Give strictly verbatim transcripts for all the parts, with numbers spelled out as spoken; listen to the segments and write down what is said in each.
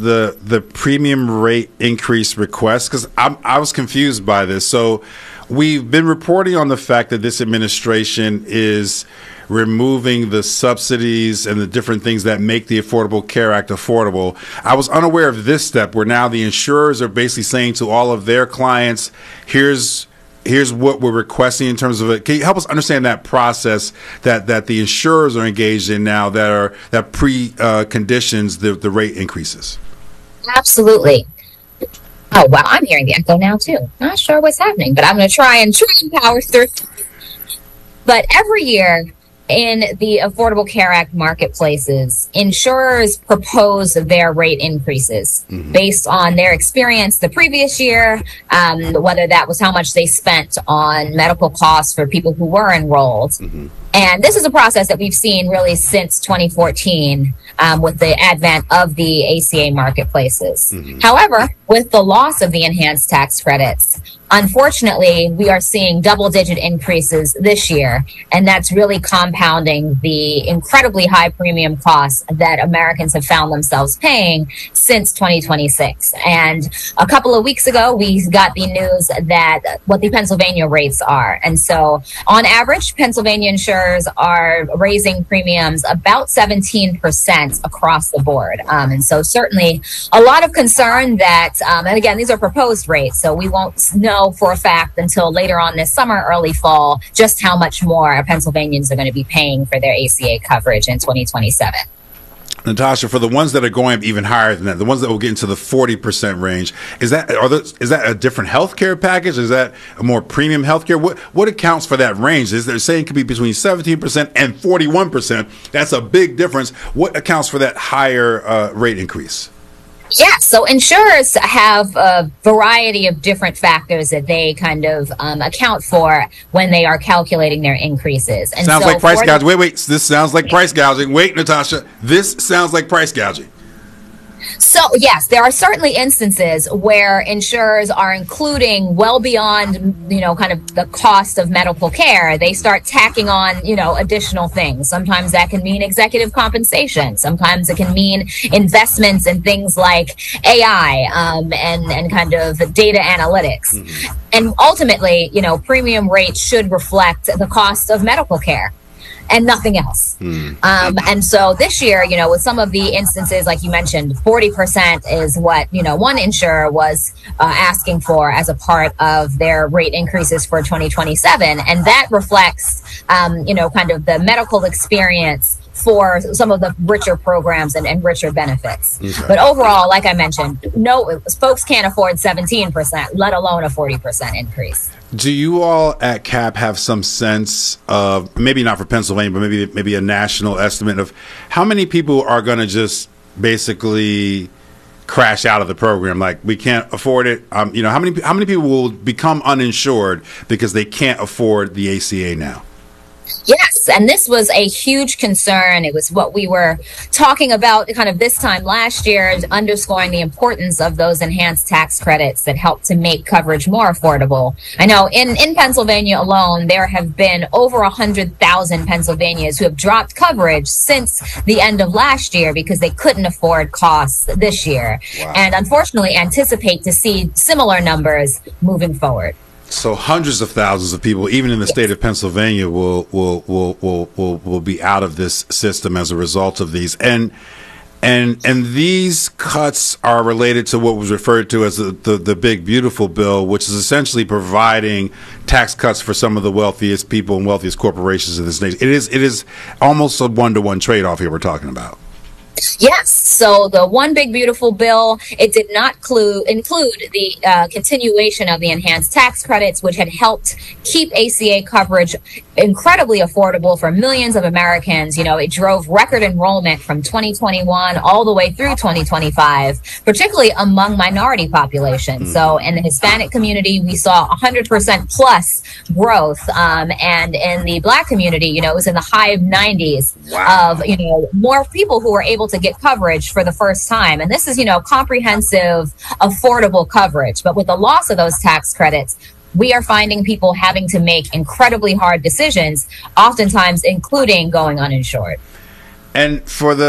the the premium rate increase request? Because I was confused by this. So we've been reporting on the fact that this administration is removing the subsidies and the different things that make the Affordable Care Act affordable. I was unaware of this step where now the insurers are basically saying to all of their clients, here's here's what we're requesting in terms of it. Can you help us understand that process that, that the insurers are engaged in now that are that pre uh, conditions the, the rate increases? Absolutely. Oh, wow, I'm hearing the echo now too. Not sure what's happening, but I'm going to try and try and power through. But every year, in the Affordable Care Act marketplaces, insurers propose their rate increases mm-hmm. based on their experience the previous year, um, whether that was how much they spent on medical costs for people who were enrolled. Mm-hmm. And this is a process that we've seen really since twenty fourteen um, with the advent of the A C A marketplaces. Mm-hmm. However, with the loss of the enhanced tax credits, unfortunately, we are seeing double-digit increases this year, and that's really compounding the incredibly high premium costs that Americans have found themselves paying since twenty twenty-six. And a couple of weeks ago, we got the news that what the Pennsylvania rates are. And so, on average, Pennsylvania insurers are raising premiums about seventeen percent across the board. Um, and so, certainly, a lot of concern that, um, and again, these are proposed rates, so we won't know for a fact until later on this summer, early fall, just how much more Pennsylvanians are going to be paying for their A C A coverage in twenty twenty-seven. Natasha, for the ones that are going up even higher than that, the ones that will get into the forty percent range, is that are those, is that a different health care package? Is that a more premium health care? What, what accounts for that range? Is they're saying it could be between seventeen percent and forty-one percent. That's a big difference. What accounts for that higher uh, rate increase? Yeah, so insurers have a variety of different factors that they kind of um, account for when they are calculating their increases. And sounds so like price gouging. Wait, wait. This sounds like price gouging. Wait, Natasha. This sounds like price gouging. So, yes, there are certainly instances where insurers are including well beyond, you know, kind of the cost of medical care. They start tacking on, you know, additional things. Sometimes that can mean executive compensation. Sometimes it can mean investments in things like A I um, and, and kind of data analytics. Mm-hmm. And ultimately, you know, premium rates should reflect the cost of medical care and nothing else. Mm. Um, and so this year, you know, with some of the instances, like you mentioned, forty percent is what, you know, one insurer was uh, asking for as a part of their rate increases for twenty twenty-seven. And that reflects, um, you know, kind of the medical experience for some of the richer programs and, and richer benefits. Okay. But overall, like I mentioned, no, folks can't afford seventeen percent, let alone a forty percent increase. Do you all at C A P have some sense of, maybe not for Pennsylvania, but maybe maybe a national estimate of how many people are going to just basically crash out of the program? Like, we can't afford it. Um, you know, how many how many people will become uninsured because they can't afford the A C A now? Yes, and this was a huge concern. It was what we were talking about kind of this time last year, underscoring the importance of those enhanced tax credits that help to make coverage more affordable. I know in, in Pennsylvania alone, there have been over one hundred thousand Pennsylvanians who have dropped coverage since the end of last year because they couldn't afford costs this year. Wow. And unfortunately anticipate to see similar numbers moving forward. So hundreds of thousands of people, even in the state of Pennsylvania, will will will will will, will be out of this system as a result of these. And and and these cuts are related to what was referred to as the, the, the Big Beautiful Bill, which is essentially providing tax cuts for some of the wealthiest people and wealthiest corporations in this nation. It is it is almost a one-to-one trade-off here we're talking about. Yes. So the One Big Beautiful Bill, it did not clue, include the uh, continuation of the enhanced tax credits, which had helped keep A C A coverage incredibly affordable for millions of Americans. You know, it drove record enrollment from twenty twenty-one all the way through twenty twenty-five, particularly among minority populations. So in the Hispanic community, we saw one hundred percent plus growth. Um, and in the Black community, you know, it was in the high nineties wow. of, you know, more people who were able to get coverage for the first time. And this is, you know, comprehensive, affordable coverage. But with the loss of those tax credits, we are finding people having to make incredibly hard decisions, oftentimes including going uninsured. And for the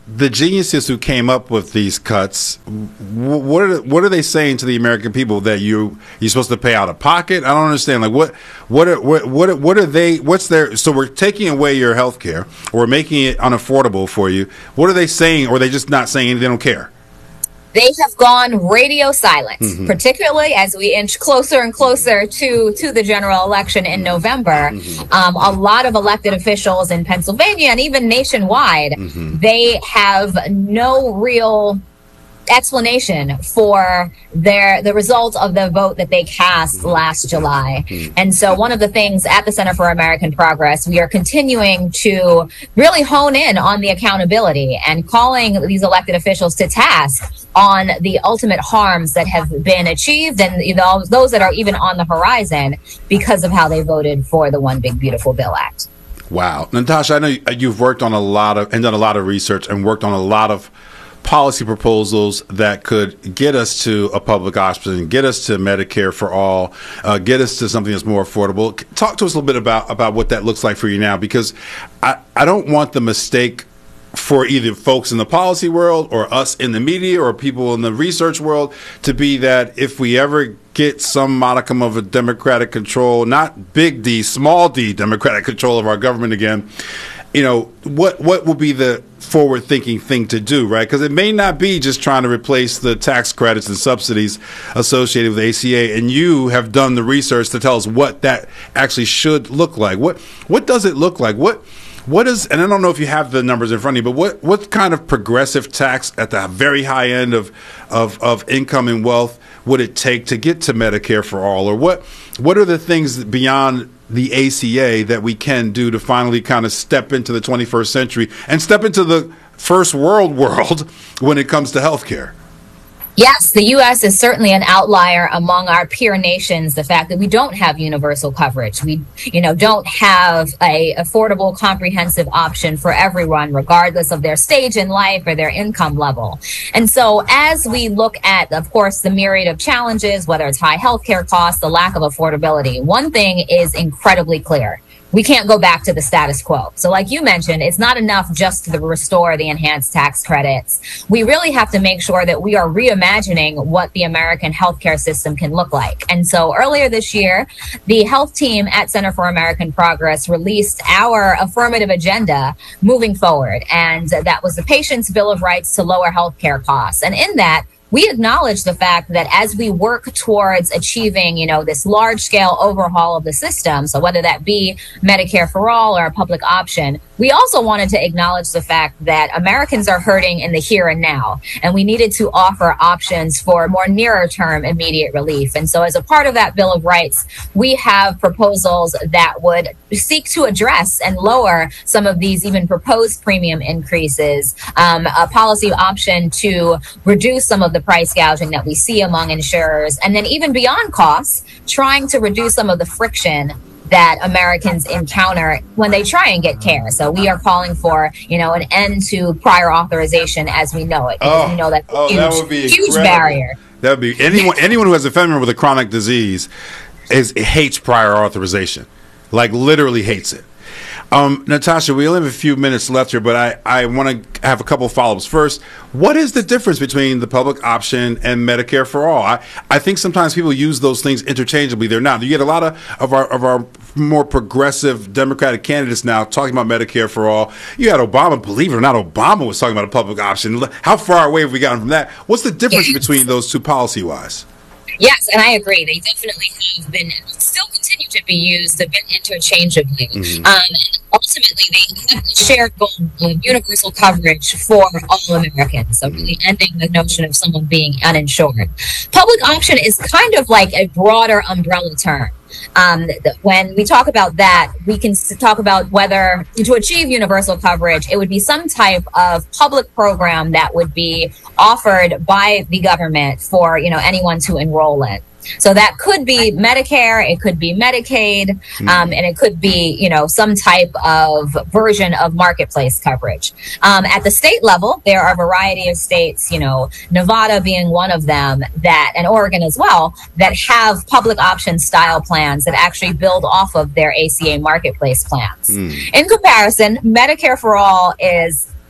the geniuses who came up with these cuts, what are what are they saying to the American people that you you're supposed to pay out of pocket? I don't understand. Like what what are, what what what are they? What's their? So we're taking away your health care, or we're making it unaffordable for you. What are they saying? Or are they just not saying anything? They don't care. They have gone radio silent, mm-hmm. particularly as we inch closer and closer to, to the general election in November. Mm-hmm. Um, a lot of elected officials in Pennsylvania and even nationwide, mm-hmm. they have no real explanation for their the result of the vote that they cast last July. And so one of the things at the Center for American Progress, we are continuing to really hone in on the accountability and calling these elected officials to task on the ultimate harms that have been achieved and you know, those that are even on the horizon because of how they voted for the One Big Beautiful Bill Act. Wow. Natasha, I know you've worked on a lot of and done a lot of research and worked on a lot of policy proposals that could get us to a public option, get us to Medicare for all, uh, get us to something that's more affordable. Talk to us a little bit about, about what that looks like for you now, because I, I don't want the mistake for either folks in the policy world or us in the media or people in the research world to be that if we ever get some modicum of a Democratic control, not big D, small d Democratic control of our government again, you know, what what will be the forward-thinking thing to do, right? Because it may not be just trying to replace the tax credits and subsidies associated with A C A, and you have done the research to tell us what that actually should look like. What what does it look like? What what is, and I don't know if you have the numbers in front of you, but what what kind of progressive tax at the very high end of of, of income and wealth would it take to get to Medicare for all, or what what are the things beyond the A C A that we can do to finally kind of step into the twenty-first century and step into the first world world when it comes to healthcare? Yes, the U S is certainly an outlier among our peer nations. The fact that we don't have universal coverage, we, you know, don't have a affordable, comprehensive option for everyone, regardless of their stage in life or their income level. And so, as we look at, of course, the myriad of challenges, whether it's high healthcare costs, the lack of affordability, one thing is incredibly clear. We can't go back to the status quo. So like you mentioned, it's not enough just to restore the enhanced tax credits. We really have to make sure that we are reimagining what the American healthcare system can look like. And so earlier this year, the health team at Center for American Progress released our affirmative agenda moving forward. And that was the Patient's Bill of Rights to lower healthcare costs. And in that, we acknowledge the fact that as we work towards achieving, you know, this large scale overhaul of the system, so whether that be Medicare for all or a public option, we also wanted to acknowledge the fact that Americans are hurting in the here and now, and we needed to offer options for more nearer term immediate relief. And so as a part of that Bill of Rights, we have proposals that would seek to address and lower some of these even proposed premium increases, um, a policy option to reduce some of the price gouging that we see among insurers, and then even beyond costs, trying to reduce some of the friction that Americans encounter when they try and get care. So we are calling for, you know, an end to prior authorization as we know it. Oh, we know that's a oh, huge, that would be huge barrier. That would be anyone anyone who has a family member with a chronic disease is hates prior authorization, like literally hates it. Um, Natasha, we only have a few minutes left here, but I, I want to have a couple of follow-ups. First, what is the difference between the public option and Medicare for all? I, I think sometimes people use those things interchangeably. They're not. You get a lot of, of our of our more progressive Democratic candidates now talking about Medicare for all. You had Obama, believe it or not, Obama was talking about a public option. How far away have we gotten from that? What's the difference between those two policy-wise? Yes, and I agree. They definitely have been, still continue to be used a bit interchangeably. Mm-hmm. Um, and ultimately, they have a shared goal of universal coverage for all Americans. So really ending the notion of someone being uninsured. Public option is kind of like a broader umbrella term. Um, when we talk about that, we can talk about whether to achieve universal coverage, it would be some type of public program that would be offered by the government for, you know, anyone to enroll in. So that could be Medicare, it could be Medicaid, um, and it could be, you know, some type of version of marketplace coverage. Um, at the state level, there are a variety of states, you know, Nevada being one of them, that, and Oregon as well, that have public option style plans that actually build off of their A C A marketplace plans. Mm. In comparison, Medicare for all is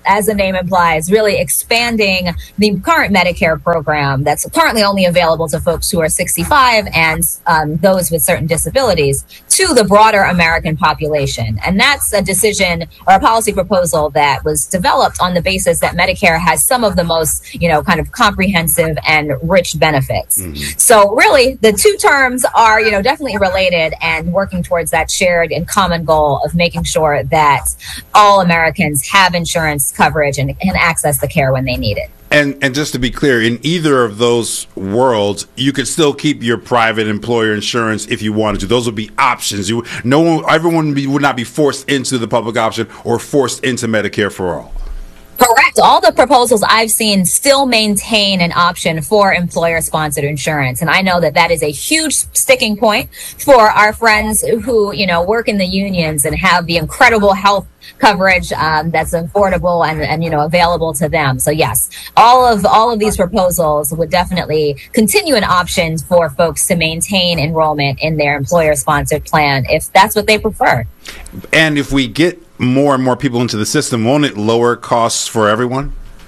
as the name implies, really expanding the current Medicare program that's currently only available to folks who are sixty-five and um, those with certain disabilities to the broader American population. And that's a decision or a policy proposal that was developed on the basis that Medicare has some of the most, you know, kind of comprehensive and rich benefits. Mm-hmm. So really, the two terms are, you know, definitely related and working towards that shared and common goal of making sure that all Americans have insurance coverage and can access the care when they need it. And and just to be clear, in either of those worlds, you could still keep your private employer insurance if you wanted to. Those would be options. You no one, everyone would, be, would not be forced into the public option or forced into Medicare for all. Correct. All the proposals I've seen still maintain an option for employer-sponsored insurance. And I know that that is a huge sticking point for our friends who, you know, work in the unions and have the incredible health coverage um, that's affordable and, and, you know, available to them. So, yes, all of all of these proposals would definitely continue an option for folks to maintain enrollment in their employer-sponsored plan if that's what they prefer. And if we get more and more people into the system, won't it lower costs for everyone?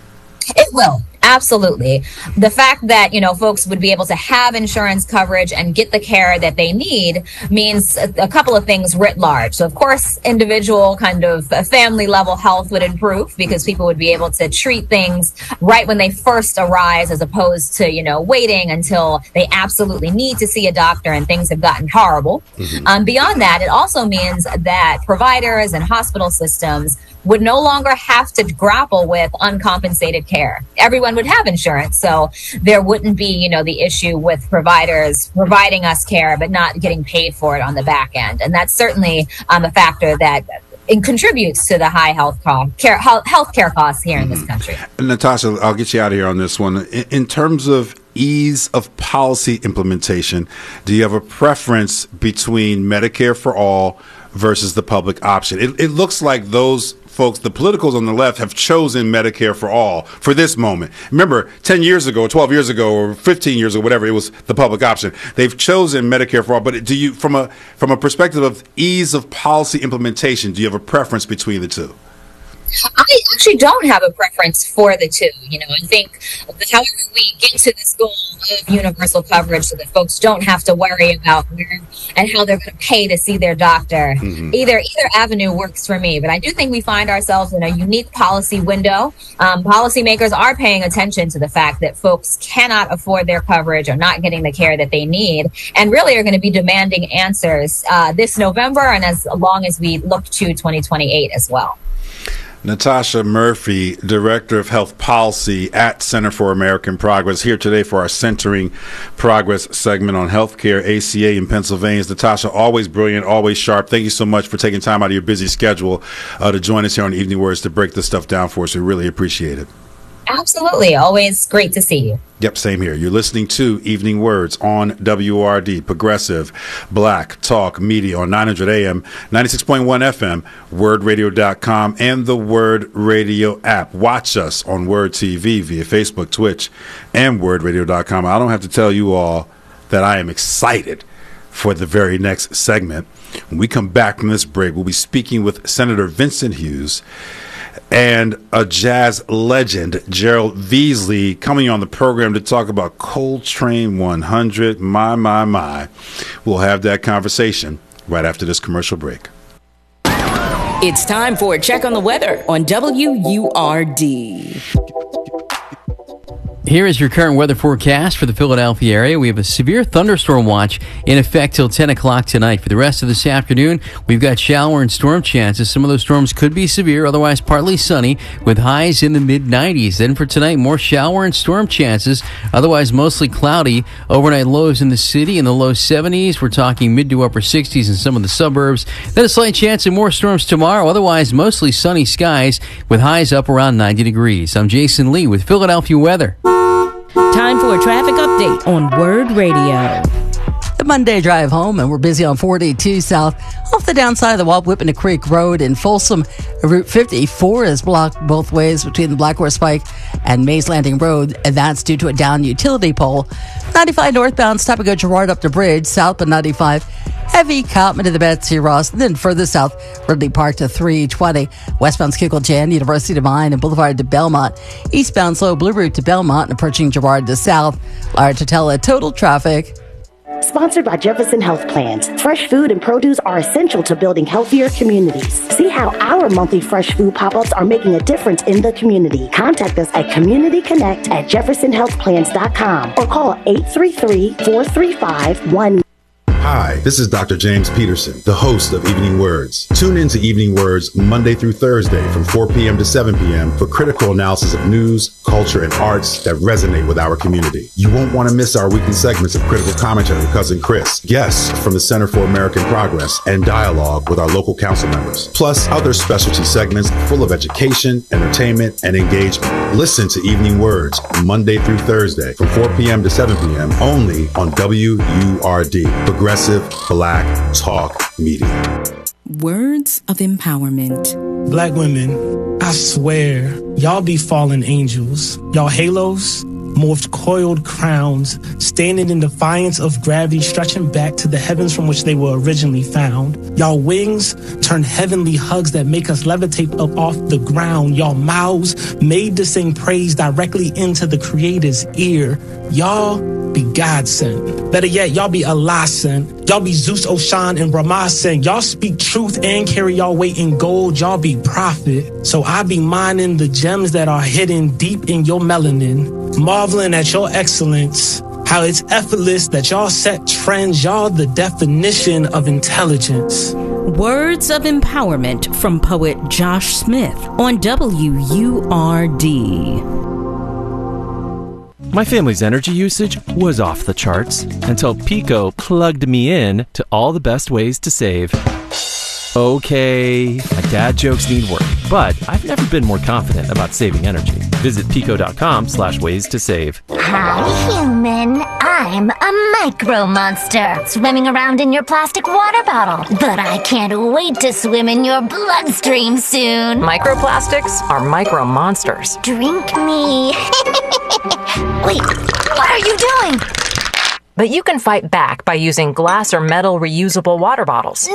It will. Absolutely. The fact that, you know, folks would be able to have insurance coverage and get the care that they need means a, a couple of things writ large. So, of course, individual kind of family level health would improve because people would be able to treat things right when they first arise as opposed to, you know, waiting until they absolutely need to see a doctor and things have gotten horrible. Mm-hmm. Um, beyond that, it also means that providers and hospital systems would no longer have to grapple with uncompensated care. Everyone would have insurance, so there wouldn't be, you know, the issue with providers providing us care but not getting paid for it on the back end. And that's certainly um, a factor that it contributes to the high health co- care, health care costs here in this country. Natasha, I'll get you out of here on this one. In, in terms of ease of policy implementation, do you have a preference between Medicare for all versus the public option? It, it looks like those folks, the politicals on the left, have chosen Medicare for all for this moment. Remember, ten years ago, twelve years ago, or fifteen years ago, whatever, it was the public option. They've chosen Medicare for all. But do you, from a from a perspective of ease of policy implementation, do you have a preference between the two? I actually don't have a preference for the two. You know, I think however we get to this goal of universal coverage so that folks don't have to worry about where and how they're going to pay to see their doctor, mm-hmm. either either avenue works for me. But I do think we find ourselves in a unique policy window. Um, policymakers are paying attention to the fact that folks cannot afford their coverage or not getting the care that they need, and really are going to be demanding answers uh, this November and as long as we look to twenty twenty-eight as well. Natasha Murphy, Director of Health Policy at Center for American Progress, here today for our Centering Progress segment on healthcare, A C A in Pennsylvania. Natasha, always brilliant, always sharp. Thank you so much for taking time out of your busy schedule uh, to join us here on Evening Words to break this stuff down for us. We really appreciate it. Absolutely. Always great to see you. Yep, same here. You're listening to Evening Words on W O R D, Progressive Black Talk Media on nine hundred A M, ninety-six point one F M, word radio dot com, and the Word Radio app. Watch us on Word T V via Facebook, Twitch, and word radio dot com. I don't have to tell you all that I am excited for the very next segment. When we come back from this break, we'll be speaking with Senator Vincent Hughes and a jazz legend, Gerald Veasley, coming on the program to talk about Coltrane one hundred. My, my, my. We'll have that conversation right after this commercial break. It's time for a check on the weather on W U R D. Here is your current weather forecast for the Philadelphia area. We have a severe thunderstorm watch in effect till ten o'clock tonight. For the rest of this afternoon, we've got shower and storm chances. Some of those storms could be severe, otherwise partly sunny, with highs in the mid nineties. Then for tonight, more shower and storm chances, otherwise mostly cloudy. Overnight lows in the city in the low seventies. We're talking mid to upper sixties in some of the suburbs. Then a slight chance of more storms tomorrow, otherwise mostly sunny skies with highs up around ninety degrees. I'm Jason Lee with Philadelphia Weather. Time for a traffic update on Word Radio. The Monday drive home, and we're busy on forty-two south off the downside of the Wapwhipping Creek Road in Folsom. Route fifty-four is blocked both ways between the Black Horse Pike and Mays Landing Road, and that's due to a downed utility pole. ninety-five northbound, stop and go Girard up the bridge, south of ninety-five. heavy Cottman to the Betsy Ross. And then further south, Ridley Park to three twenty. Westbound Schuylkill Jan, University to Mine, and Boulevard to Belmont. Eastbound slow Blue Route to Belmont and approaching Girard to South. Lara Totella, total traffic. Sponsored by Jefferson Health Plans. Fresh food and produce are essential to building healthier communities. See how our monthly fresh food pop-ups are making a difference in the community. Contact us at community connect at jefferson health plans dot com or call eight three three, four three five, one. Hi, this is Doctor James Peterson, the host of Evening Words. Tune in to Evening Words Monday through Thursday from four p.m. to seven p.m. for critical analysis of news, culture, and arts that resonate with our community. You won't want to miss our weekly segments of critical commentary with Cousin Chris, guests from the Center for American Progress, and dialogue with our local council members. Plus, other specialty segments full of education, entertainment, and engagement. Listen to Evening Words Monday through Thursday from four p.m. to seven p.m. only on W U R D, Progressive Black Talk Media. Words of empowerment. Black women, I swear, y'all be fallen angels. Y'all halos, morphed coiled crowns, standing in defiance of gravity, stretching back to the heavens from which they were originally found. Y'all wings turn heavenly hugs that make us levitate up off the ground. Y'all mouths made to sing praise directly into the Creator's ear. Y'all be God sent. Better yet, y'all be Allah sent. Y'all be Zeus, Oshan, and Brahma sent. Y'all speak truth and carry y'all weight in gold. Y'all be prophet. So I be mining the gems that are hidden deep in your melanin, marveling at your excellence, how it's effortless that y'all set trends. Y'all the definition of intelligence. Words of empowerment from poet Josh Smith on W U R D. My family's energy usage was off the charts until Pico plugged me in to all the best ways to save. Okay, my dad jokes need work, but I've never been more confident about saving energy. Visit pico.com slash ways to save. Hi, human. I'm a micro monster swimming around in your plastic water bottle. But I can't wait to swim in your bloodstream soon. Microplastics are micro monsters. Drink me. Wait, what are you doing? But you can fight back by using glass or metal reusable water bottles.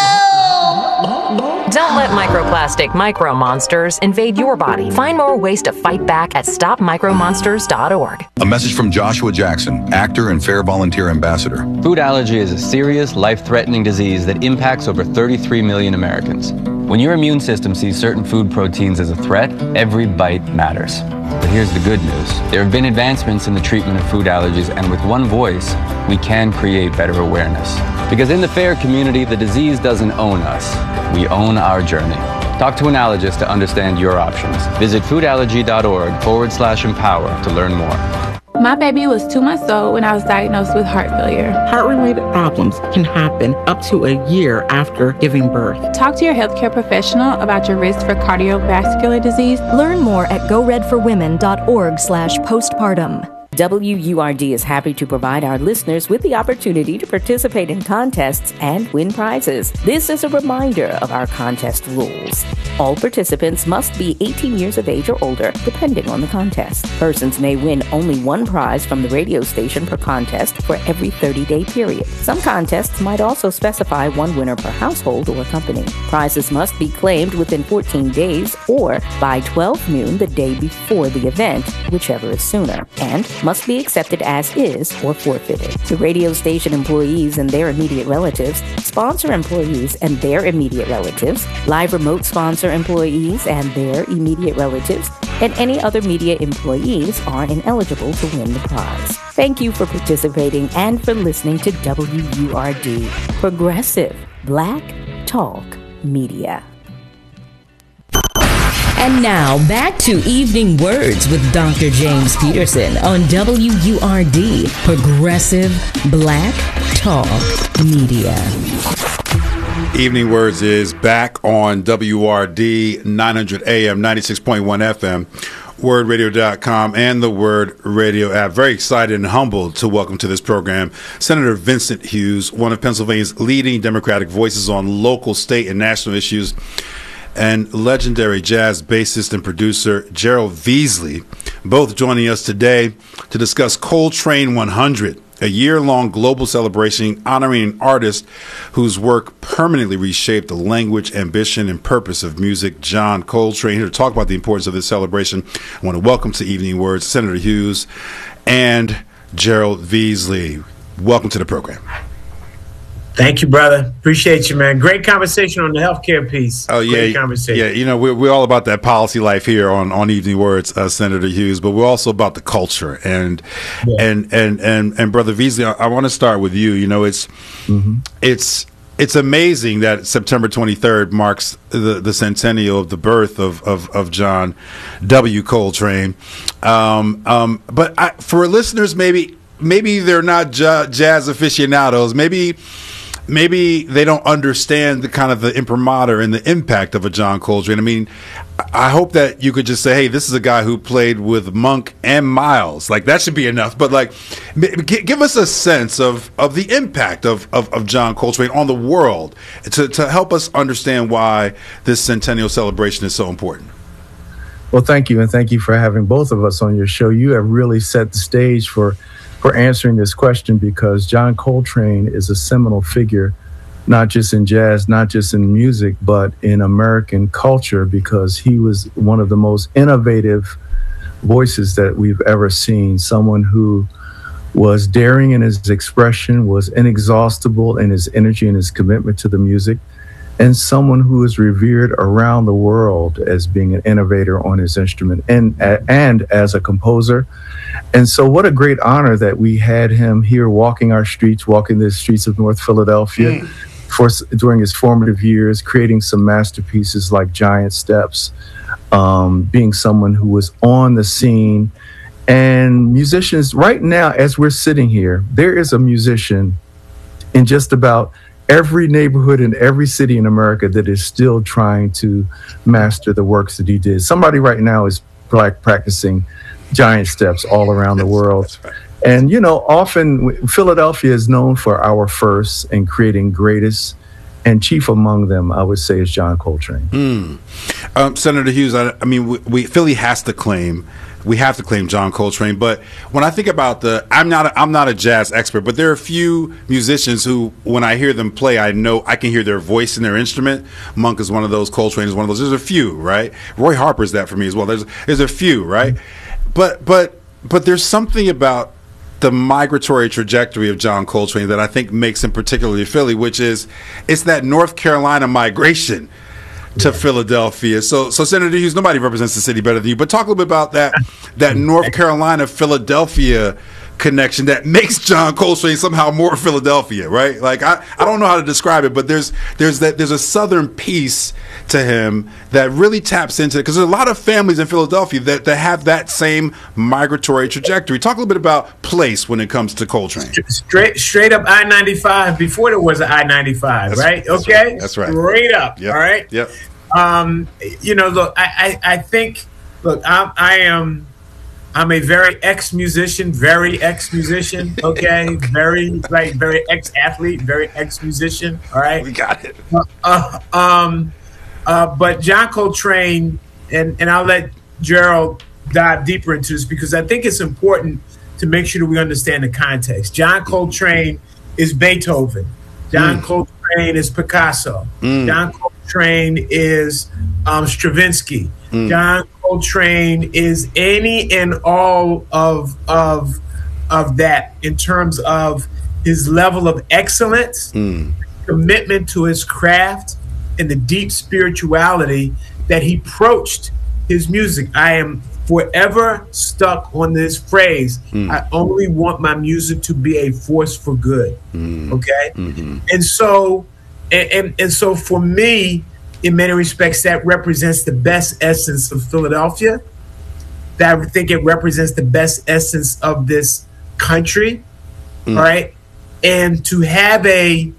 No! Don't let microplastic micro monsters invade your body. Find more ways to fight back at stop micro monsters dot org. A message from Joshua Jackson, actor and Fair Volunteer Ambassador. Food allergy is a serious, life-threatening disease that impacts over thirty-three million Americans. When your immune system sees certain food proteins as a threat, every bite matters. But here's the good news. There have been advancements in the treatment of food allergies, and with one voice, we can create better awareness. Because in the FAIR community, the disease doesn't own us. We own our journey. Talk to an allergist to understand your options. Visit foodallergy.org forward slash empower to learn more. My baby was two months old when I was diagnosed with heart failure. Heart-related problems can happen up to a year after giving birth. Talk to your healthcare professional about your risk for cardiovascular disease. Learn more at go red for women dot org slash postpartum. W U R D is happy to provide our listeners with the opportunity to participate in contests and win prizes. This is a reminder of our contest rules. All participants must be eighteen years of age or older, depending on the contest. Persons may win only one prize from the radio station per contest for every thirty-day period. Some contests might also specify one winner per household or company. Prizes must be claimed within fourteen days or by twelve noon the day before the event, whichever is sooner, and must be accepted as is or forfeited. The radio station employees and their immediate relatives, sponsor employees and their immediate relatives, live remote sponsor employees and their immediate relatives, and any other media employees are ineligible to win the prize. Thank you for participating and for listening to W U R D, Progressive Black Talk Media. And now, back to Evening Words with Doctor James Peterson on W U R D, Progressive Black Talk Media. Evening Words is back on W R D, nine hundred A M, ninety-six point one F M, word radio dot com, and the Word Radio app. Very excited and humbled to welcome to this program Senator Vincent Hughes, one of Pennsylvania's leading Democratic voices on local, state, and national issues, and legendary jazz bassist and producer Gerald Veasley, both joining us today to discuss Coltrane one hundred, a year-long global celebration honoring an artist whose work permanently reshaped the language, ambition, and purpose of music, John Coltrane. Here to talk about the importance of this celebration, I want to welcome to Evening Words Senator Hughes and Gerald Veasley. Welcome to the program. Thank you, brother. Appreciate you, man. Great conversation on the healthcare piece. Oh, yeah. Great conversation. Yeah, you know, we're, we're all about that policy life here on, on Evening Words, uh, Senator Hughes, but we're also about the culture. And yeah. and, and, and, and Brother Veasley, I, I want to start with you. You know, it's mm-hmm. it's it's amazing that September twenty-third marks the, the centennial of the birth of, of, of John W. Coltrane. Um, um, but I, for listeners, maybe maybe they're not j- jazz aficionados. Maybe... Maybe they don't understand the kind of the imprimatur and the impact of a John Coltrane. I mean, I hope that you could just say, hey, this is a guy who played with Monk and Miles. Like, that should be enough. But, like, give us a sense of, of the impact of, of, of John Coltrane on the world to, to help us understand why this centennial celebration is so important. Well, thank you. And thank you for having both of us on your show. You have really set the stage for for answering this question, because John Coltrane is a seminal figure, not just in jazz, not just in music, but in American culture, because he was one of the most innovative voices that we've ever seen. Someone who was daring in his expression, was inexhaustible in his energy and his commitment to the music, and someone who is revered around the world as being an innovator on his instrument and and as a composer. And so what a great honor that we had him here walking our streets, walking the streets of North Philadelphia mm. for during his formative years, creating some masterpieces like Giant Steps, um, being someone who was on the scene. And musicians, right now, as we're sitting here, there is a musician in just about every neighborhood in every city in America that is still trying to master the works that he did. Somebody right now is like practicing Giant Steps all around the world. Right. And, you know, often Philadelphia is known for our firsts and creating greatest, and chief among them, I would say, is John Coltrane. Mm. Um, Senator Hughes, I, I mean, we, we, Philly has to claim, we have to claim John Coltrane. But when I think about the, I'm not, a, I'm not a jazz expert, but there are a few musicians who, when I hear them play, I know I can hear their voice in their instrument. Monk is one of those. Coltrane is one of those. There's a few, right? Roy Harper's that for me as well. There's, there's a few, right? Mm-hmm. But but but there's something about the migratory trajectory of John Coltrane that I think makes him particularly Philly, which is it's that North Carolina migration to yeah. Philadelphia. So so Senator Hughes, nobody represents the city better than you, but talk a little bit about that that North Carolina Philadelphia connection that makes John Coltrane somehow more Philadelphia, right? Like I, I don't know how to describe it, but there's there's that there's a southern piece to him that really taps into it, because there's a lot of families in Philadelphia that, that have that same migratory trajectory. Talk a little bit about place when it comes to Coltrane. Straight straight up I ninety-five before there was an I ninety-five, that's, right? That's okay, right. That's right. Straight up, yep. all right. Yep. Um, you know, look, I I, I think, look, I, I am. I'm a very ex-musician, very ex-musician, okay? very, like, very ex-athlete, very ex-musician, all right? We got it. Uh, uh, um, uh, but John Coltrane, and, and I'll let Gerald dive deeper into this, because I think it's important to make sure that we understand the context. John Coltrane is Beethoven. John mm. Coltrane is Picasso. Mm. John Coltrane is um, Stravinsky. Mm. John Coltrane is any and all of of of that in terms of his level of excellence, mm. commitment to his craft, and the deep spirituality that he approached his music. I am forever stuck on this phrase. Mm. I only want my music to be a force for good. Mm. Okay, mm-hmm. and so and, and and so for me, in many respects, that represents the best essence of Philadelphia. That I think it represents the best essence of this country, mm. right? And to have a,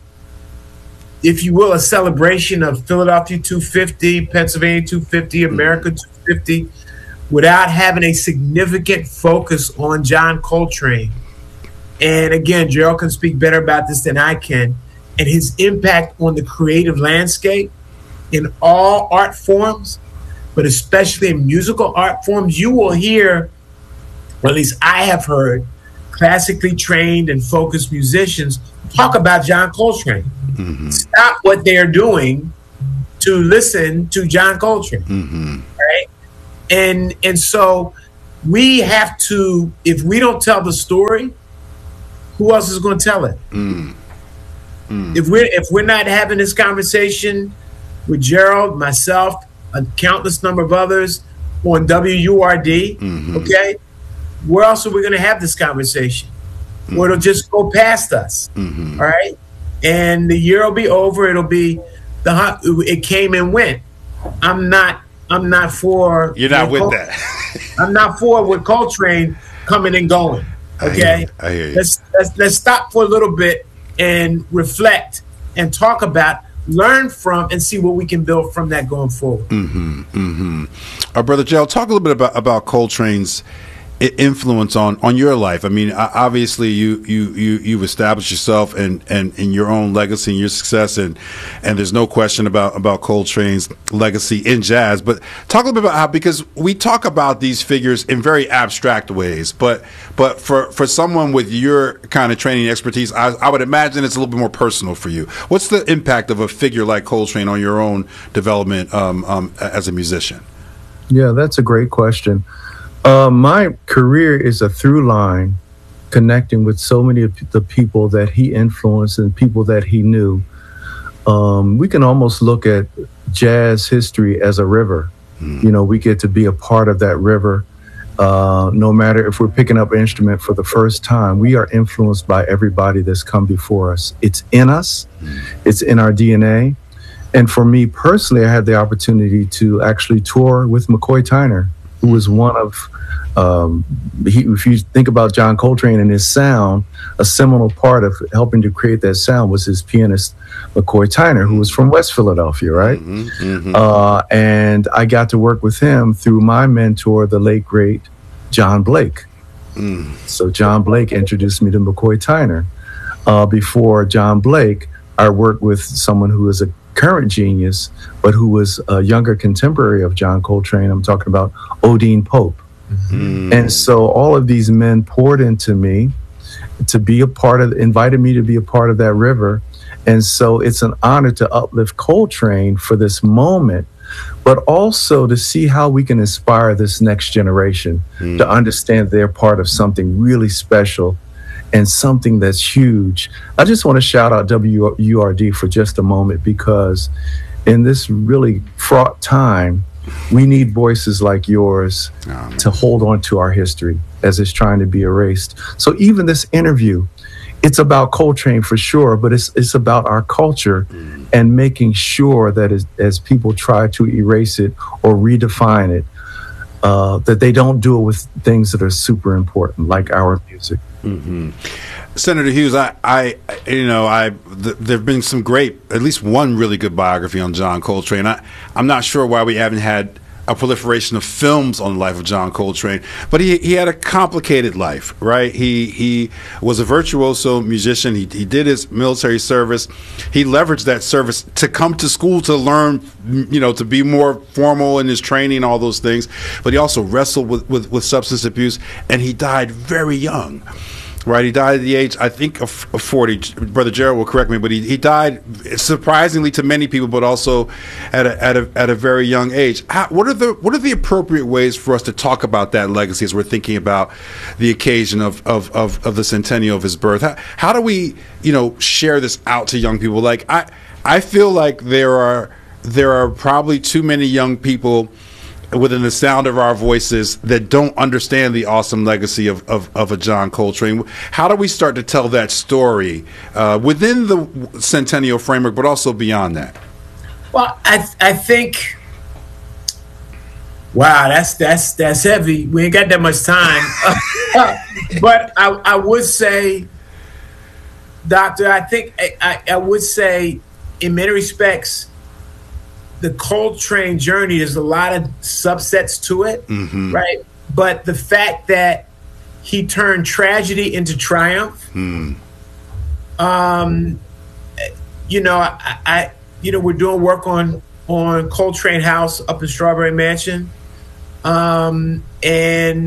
if you will, a celebration of Philadelphia two fifty, Pennsylvania two fifty, America two fifty, without having a significant focus on John Coltrane. And again, Gerald can speak better about this than I can, and his impact on the creative landscape in all art forms, but especially in musical art forms. You will hear, or at least I have heard, classically trained and focused musicians talk about John Coltrane. Mm-hmm. Stop what they're doing to listen to John Coltrane, mm-hmm. right? And and so we have to, if we don't tell the story, who else is going to tell it? Mm. Mm. If we're if we're not having this conversation with Gerald, myself, a countless number of others on W U R D, mm-hmm. okay, where else are we going to have this conversation? Mm-hmm. Where it'll just go past us, mm-hmm. all right? And the year will be over. It'll be the it came and went. I'm not. I'm not for. You're not with Col- that. I'm not for with Coltrane coming and going. Okay, I hear you. I hear you. Let's, let's let's stop for a little bit and reflect and talk about, learn from, and see what we can build from that going forward. Mm-hmm. Mm-hmm. Our brother Gerald, talk a little bit about about Coltrane's influence on, on your life. I mean, obviously you you you you've established yourself and and in your own legacy and your success, and and there's no question about about Coltrane's legacy in jazz. But talk a little bit about how, because we talk about these figures in very abstract ways, but but for for someone with your kind of training and expertise, I, I would imagine it's a little bit more personal for you. What's the impact of a figure like Coltrane on your own development um, um, as a musician? Yeah, that's a great question. Uh, my career is a through line connecting with so many of the people that he influenced and people that he knew. Um, we can almost look at jazz history as a river. Mm. You know, we get to be a part of that river. Uh, no matter if we're picking up an instrument for the first time, we are influenced by everybody that's come before us. It's in us. Mm. It's in our D N A. And for me personally, I had the opportunity to actually tour with McCoy Tyner, who was one of, um, he, if you think about John Coltrane and his sound, a seminal part of helping to create that sound was his pianist, McCoy Tyner, who was from West Philadelphia, right? Mm-hmm, mm-hmm. Uh, and I got to work with him through my mentor, the late, great John Blake. Mm. So John Blake introduced me to McCoy Tyner. Uh, before John Blake, I worked with someone who is a current genius, but who was a younger contemporary of John Coltrane. I'm talking about Odine Pope. Mm-hmm. And so all of these men poured into me to be a part of, invited me to be a part of that river. And so it's an honor to uplift Coltrane for this moment, but also to see how we can inspire this next generation mm. to understand they're part of something really special and something that's huge. I just want to shout out W U R D for just a moment, because in this really fraught time, we need voices like yours oh, to hold on to our history as it's trying to be erased. So even this interview, it's about Coltrane for sure, but it's it's about our culture mm. and making sure that as, as people try to erase it or redefine it, uh, that they don't do it with things that are super important, like our music. Mm-hmm. Senator Hughes, I, I, you know, I th- there've been some great, at least one really good biography on John Coltrane. I, I'm not sure why we haven't had a proliferation of films on the life of John Coltrane, but he he had a complicated life, right? He he was a virtuoso musician. He he did his military service. He leveraged that service to come to school to learn, you know, to be more formal in his training, all those things. But he also wrestled with with, with substance abuse, and he died very young. Right, he died at the age, I think, of forty. Brother Gerald will correct me, but he, he died surprisingly to many people, but also at a at a at a very young age. How, what are the what are the appropriate ways for us to talk about that legacy as we're thinking about the occasion of of of, of the centennial of his birth? How, how do we, you know, share this out to young people? Like I I feel like there are there are probably too many young people within the sound of our voices that don't understand the awesome legacy of, of, of a John Coltrane. How do we start to tell that story uh, within the centennial framework, but also beyond that? Well, I I think, wow, that's that's that's heavy. We ain't got that much time. But I, I would say, Doctor, I think I, I, I would say in many respects, the Coltrane journey, there's a lot of subsets to it, mm-hmm. right? But the fact that he turned tragedy into triumph, mm. um, you know, I, I, you know, we're doing work on on Coltrane House up in Strawberry Mansion, um, and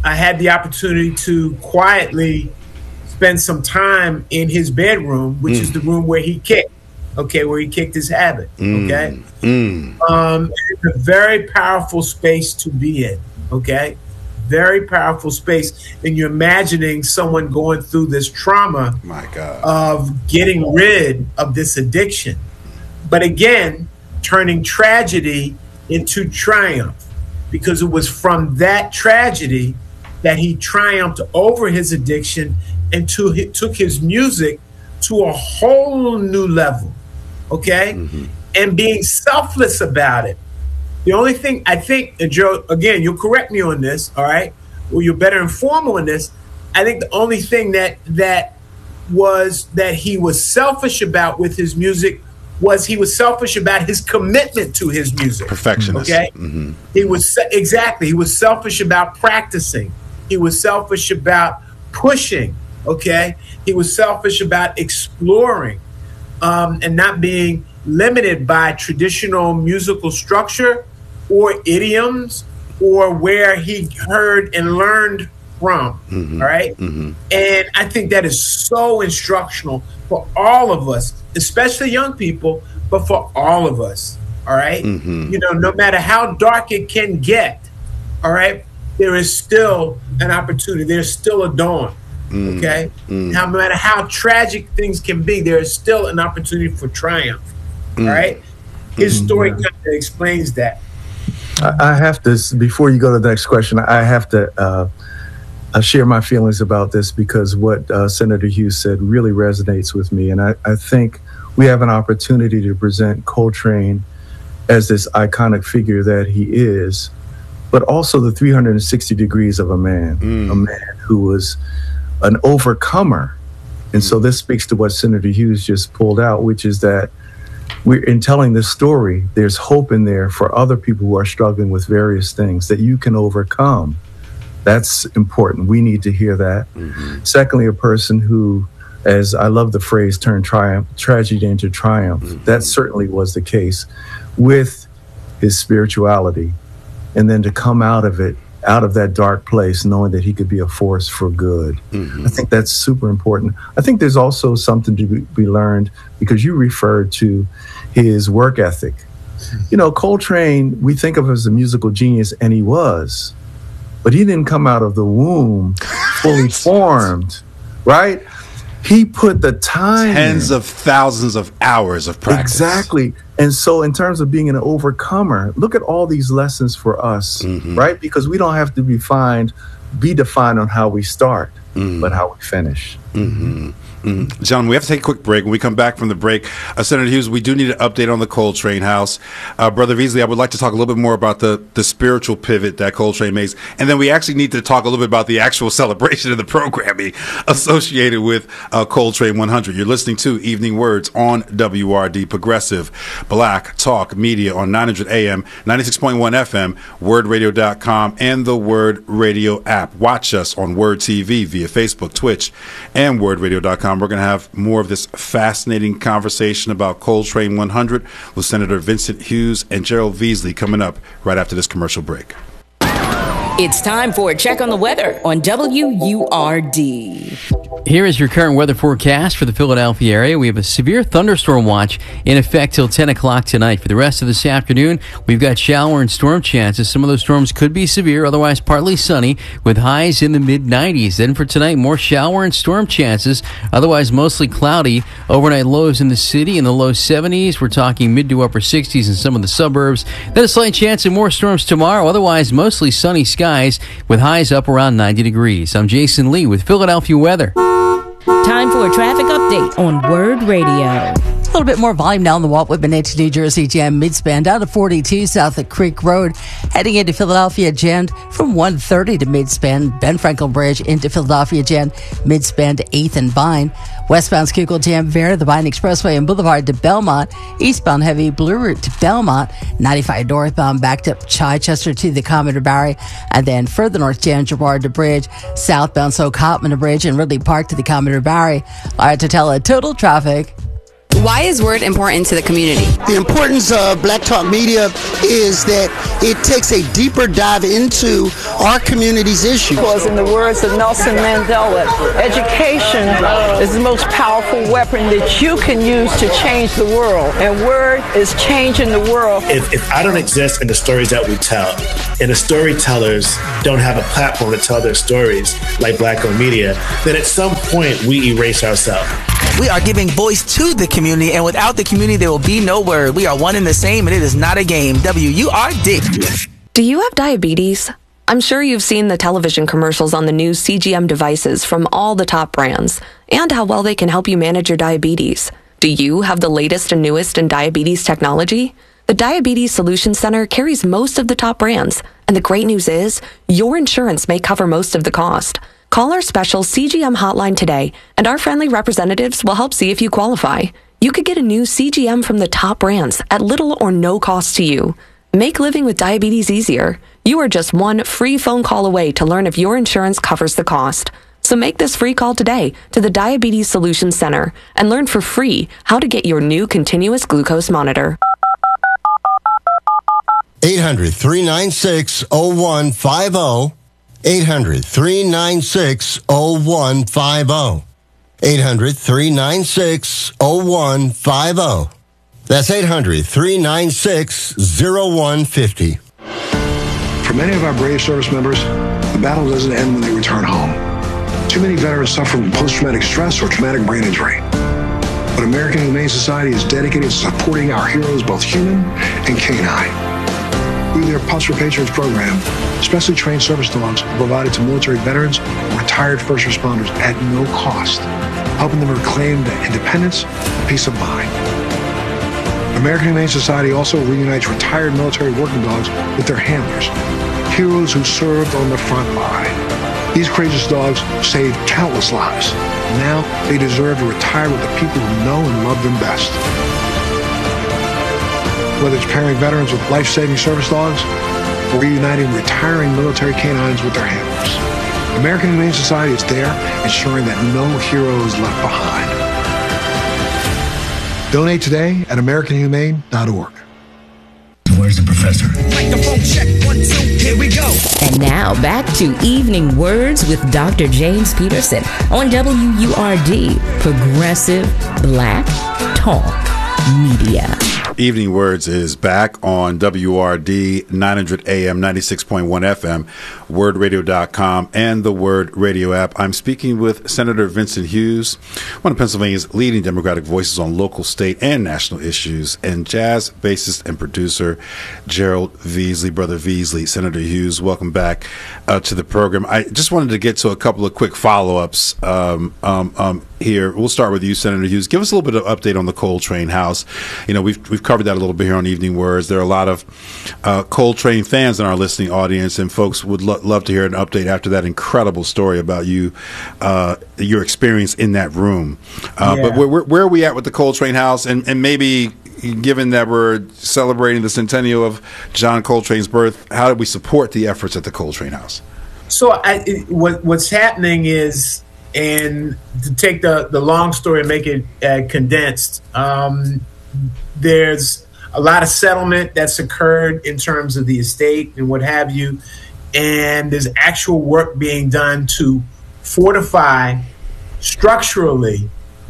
I had the opportunity to quietly spend some time in his bedroom, which mm. is the room where he kicked, okay, where he kicked his habit, mm. okay? Mm. Um, it's a very powerful space to be in, okay? Very powerful space. And you're imagining someone going through this trauma My God. of getting rid of this addiction. But again, turning tragedy into triumph, because it was from that tragedy that he triumphed over his addiction and to, he took his music to a whole new level, okay? Mm-hmm. And being selfless about it. The only thing I think, and Joe, again, you'll correct me on this, all right? Or you're better informed on this. I think the only thing that that was that he was selfish about with his music was he was selfish about his commitment to his music. Perfectionist. Okay? Mm-hmm. He was, exactly, he was selfish about practicing. He was selfish about pushing, okay? He was selfish about exploring um, and not being limited by traditional musical structure or idioms or where he heard and learned from, mm-hmm. all right? Mm-hmm. And I think that is so instructional for all of us, especially young people, but for all of us, all right? Mm-hmm. You know, no matter how dark it can get, all right, there is still an opportunity. There's still a dawn, mm-hmm. okay? Mm-hmm. No matter how tragic things can be, there is still an opportunity for triumph. All right. His story kind of explains that. I I have to, before you go to the next question, I have to uh, uh, share my feelings about this because what uh, Senator Hughes said really resonates with me. And I, I think we have an opportunity to present Coltrane as this iconic figure that he is, but also the three hundred sixty degrees of a man, mm. a man who was an overcomer. And mm. so this speaks to what Senator Hughes just pulled out, which is that we're in telling this story, there's hope in there for other people who are struggling with various things that you can overcome. That's important. We need to hear that. Mm-hmm. Secondly, a person who, as I love the phrase, turned triumph, tragedy into triumph. Mm-hmm. That certainly was the case with his spirituality. And then to come out of it, out of that dark place, knowing that he could be a force for good. Mm-hmm. I think that's super important. I think there's also something to be, be learned because you referred to his work ethic. You know, Coltrane, we think of as a musical genius, and he was, but he didn't come out of the womb fully formed, right? He put the time Tens in. of thousands of hours of practice. Exactly. And so in terms of being an overcomer, look at all these lessons for us, mm-hmm. right? Because we don't have to be defined, be defined on how we start, mm-hmm. but how we finish. Mm-hmm. Mm. John, we have to take a quick break. When we come back from the break, uh, Senator Hughes, we do need an update on the Coltrane House. Uh, Brother Veasley, I would like to talk a little bit more about the, the spiritual pivot that Coltrane makes. And then we actually need to talk a little bit about the actual celebration of the programming associated with uh, Coltrane one hundred. You're listening to Evening Words on W R D Progressive Black Talk Media on nine hundred A M, ninety-six point one F M, word radio dot com, and the Word Radio app. Watch us on Word T V via Facebook, Twitch, and word radio dot com. We're going to have more of this fascinating conversation about Coltrane one hundred with Senator Vincent Hughes and Gerald Veasley coming up right after this commercial break. It's time for a check on the weather on W U R D. Here is your current weather forecast for the Philadelphia area. We have a severe thunderstorm watch in effect till ten o'clock tonight. For the rest of this afternoon, we've got shower and storm chances. Some of those storms could be severe, otherwise partly sunny, with highs in the mid nineties. Then for tonight, more shower and storm chances, otherwise mostly cloudy. Overnight lows in the city in the low seventies. We're talking mid to upper sixties in some of the suburbs. Then a slight chance of more storms tomorrow, otherwise mostly sunny skies with highs up around ninety degrees. I'm Jason Lee with Philadelphia Weather. Time for a traffic update on Word Radio. A little bit more volume now on the Walt Whitman into New Jersey Jam midspan down to forty-two south of Creek Road. Heading into Philadelphia jammed from one thirty to midspan. Ben Franklin Bridge into Philadelphia jammed midspan to eighth and Vine. Westbound Schuylkill Jam Vare, the Vine Expressway and Boulevard to Belmont. Eastbound heavy Blue Route to Belmont. ninety-five northbound backed up Chichester to the Commodore Barry. And then further north Jan Gerard to Bridge. Southbound So Cotman to Bridge and Ridley Park to the Commodore Barry. All right, to tell a total traffic. Why is Word important to the community? The importance of Black Talk Media is that it takes a deeper dive into our community's issues. Because in the words of Nelson Mandela, education is the most powerful weapon that you can use to change the world. And Word is changing the world. If, if I don't exist in the stories that we tell, and the storytellers don't have a platform to tell their stories like Black-owned media, then at some point we erase ourselves. We are giving voice to the community, and without the community, there will be no Word. We are one and the same, and it is not a game. W U R D. Do you have diabetes? I'm sure you've seen the television commercials on the new C G M devices from all the top brands, and how well they can help you manage your diabetes. Do you have the latest and newest in diabetes technology? The Diabetes Solutions Center carries most of the top brands, and the great news is, your insurance may cover most of the cost. Call our special C G M hotline today, and our friendly representatives will help see if you qualify. You could get a new C G M from the top brands at little or no cost to you. Make living with diabetes easier. You are just one free phone call away to learn if your insurance covers the cost. So make this free call today to the Diabetes Solutions Center and learn for free how to get your new continuous glucose monitor. eight hundred, three nine six, oh one five oh. eight hundred, three nine six, oh one five oh. eight hundred, three nine six, oh one five oh. That's eight hundred, three nine six, oh one five oh. For many of our brave service members, the battle doesn't end when they return home. Too many veterans suffer from post-traumatic stress or traumatic brain injury. But American Humane Society is dedicated to supporting our heroes, both human and canine. Through their Pups for Patriots program, specially trained service dogs are provided to military veterans and retired first responders at no cost, helping them reclaim their independence and peace of mind. American Humane Society also reunites retired military working dogs with their handlers, heroes who served on the front line. These courageous dogs saved countless lives. Now they deserve to retire with the people who know and love them best. Whether it's pairing veterans with life-saving service dogs or reuniting retiring military canines with their handlers, American Humane Society is there ensuring that no hero is left behind. Donate today at american humane dot org. Where's the professor? Microphone check, one, two, here we go. And now back to Evening Words with Doctor James Peterson on W U R D, Progressive Black Talk Media. Evening Words is back on W R D nine hundred A M, ninety-six point one F M, word radio dot com, and the Word Radio app. I'm speaking with Senator Vincent Hughes, one of Pennsylvania's leading Democratic voices on local, state, and national issues, and jazz bassist and producer Gerald Veasley. Brother Veasley, Senator Hughes, welcome back uh, to the program. I just wanted to get to a couple of quick follow-ups um, um, um, here. We'll start with you, Senator Hughes. Give us a little bit of update on the Coltrane House. You know, we've we've covered that a little bit here on Evening Words. There are a lot of uh, Coltrane fans in our listening audience, and folks would lo- love to hear an update after that incredible story about you, uh, your experience in that room. Uh, yeah. But where, where are we at with the Coltrane House? And, and maybe, given that we're celebrating the centennial of John Coltrane's birth, how do we support the efforts at the Coltrane House? So I, it, what, what's happening is, and to take the, the long story and make it uh, condensed, um, there's a lot of settlement that's occurred in terms of the estate and what have you, and there's actual work being done to fortify structurally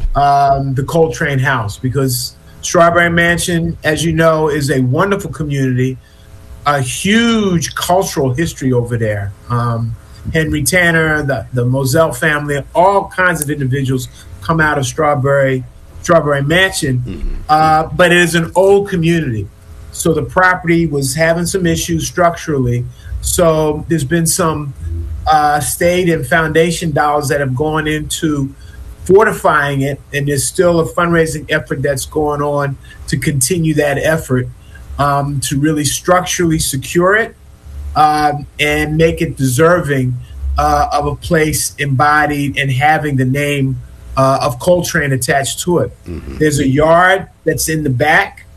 um, the Coltrane House, because Strawberry Mansion, as you know, is a wonderful community, a huge cultural history over there. Um, Henry Tanner, the, the Moselle family, all kinds of individuals come out of Strawberry Strawberry Mansion, mm-hmm. uh, but it is an old community. So the property was having some issues structurally. So there's been some uh, state and foundation dollars that have gone into fortifying it, and there's still a fundraising effort that's going on to continue that effort um, to really structurally secure it um, and make it deserving uh, of a place embodied and having the name Uh, of Coltrane attached to it. Mm-hmm. There's a yard that's in the back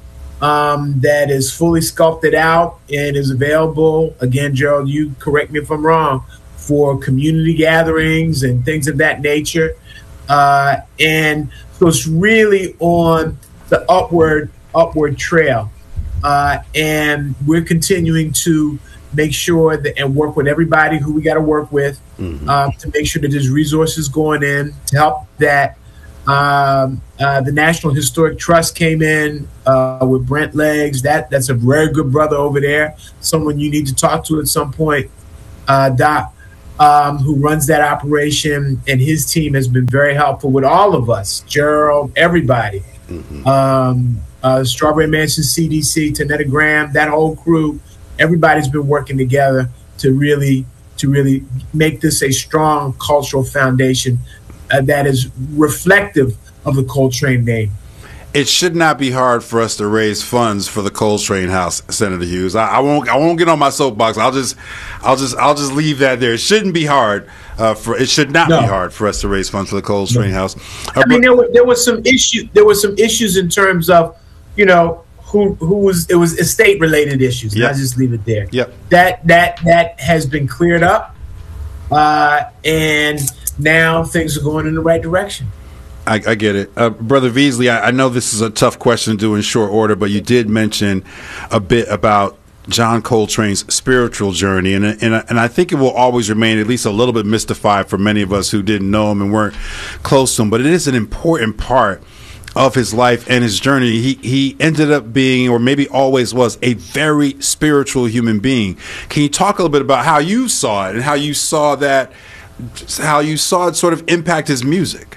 um, that is fully sculpted out and is available. Again, Gerald, you correct me if I'm wrong, for community gatherings and things of that nature. uh, and so it's really on the upward upward trail, uh, and we're continuing to make sure that and work with everybody who we got to work with mm-hmm. uh, to make sure that there's resources going in to help that. Um, uh, the National Historic Trust came in uh, with Brent Leggs. That that's a very good brother over there. Someone you need to talk to at some point. Uh, Doc, um, who runs that operation, and his team has been very helpful with all of us. Gerald, everybody. Mm-hmm. Um, uh, Strawberry Mansion C D C, Tanetta Graham, that whole crew. Everybody's been working together to really to really make this a strong cultural foundation Uh, that is reflective of the Coltrane name. It should not be hard for us to raise funds for the Coltrane House, Senator Hughes. I, I won't. I won't get on my soapbox. I'll just, I'll just, I'll just leave that there. It shouldn't be hard uh, for. It should not no. be hard for us to raise funds for the Coltrane no. House. Uh, I mean, there were there was some issue. There was some issues in terms of, you know, who who was it was estate related issues. Yep. I'll just leave it there. Yep. That that that has been cleared up, uh, and. Now things are going in the right direction. I, I get it. Uh, Brother Veasley, I, I know this is a tough question to do in short order, but you did mention a bit about John Coltrane's spiritual journey, and and and I think it will always remain at least a little bit mystified for many of us who didn't know him and weren't close to him, but it is an important part of his life and his journey. He he ended up being, or maybe always was, a very spiritual human being. Can you talk a little bit about how you saw it and how you saw that how you saw it sort of impact his music?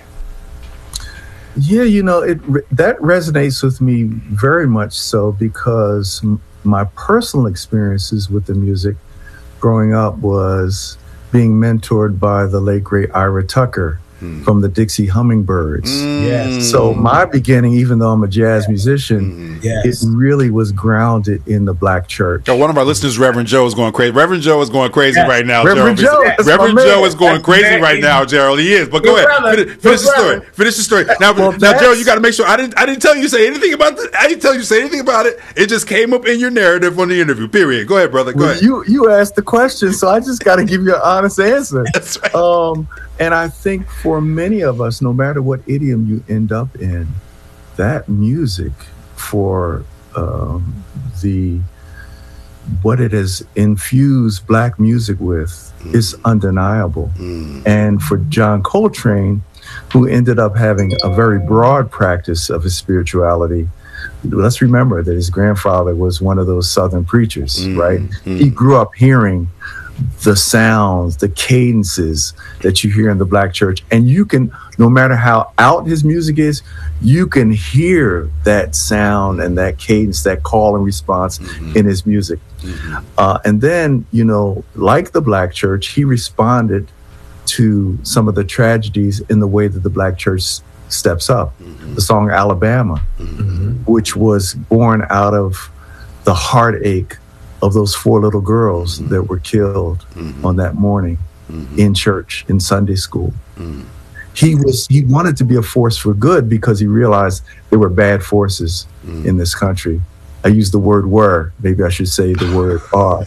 Yeah, you know, it that resonates with me very much so, because m- my personal experiences with the music growing up was being mentored by the late, great Ira Tucker mm. from the Dixie Hummingbirds. Mm. Yes. So my beginning, even though I'm a jazz musician, mm. yes. it really was grounded in the Black church. Oh, one of our listeners, Reverend Joe, is going crazy. Reverend Joe is going crazy yes. right now. Reverend Gerald. Joe, Reverend Joe is going crazy right now, Gerald. He is. But go Good ahead. brother. Finish, finish the story. Brother. Finish the story. Now, well, now Gerald, you got to make sure. I didn't. I didn't tell you to say anything about this. I didn't tell you to say anything about it. It just came up in your narrative on the interview. Period. Go ahead, brother. Go well, ahead. You you asked the question, so I just got to give you an honest answer. That's right. Um, and I think for many of us, no matter what idiom you end up in, that music for um, the what it has infused Black music with mm. is undeniable. Mm. And for John Coltrane, who ended up having a very broad practice of his spirituality, let's remember that his grandfather was one of those Southern preachers, mm. right? Mm. He grew up hearing the sounds, the cadences that you hear in the Black church. And you can, no matter how out his music is, you can hear that sound and that cadence, that call and response mm-hmm. in his music. Mm-hmm. Uh, and then, you know, like the Black church, he responded to some of the tragedies in the way that the Black church steps up. Mm-hmm. The song Alabama, mm-hmm. which was born out of the heartache of those four little girls mm-hmm. that were killed mm-hmm. on that morning mm-hmm. in church, in Sunday school. Mm-hmm. He was he wanted to be a force for good because he realized there were bad forces mm-hmm. in this country. I use the word were. Maybe I should say the word are.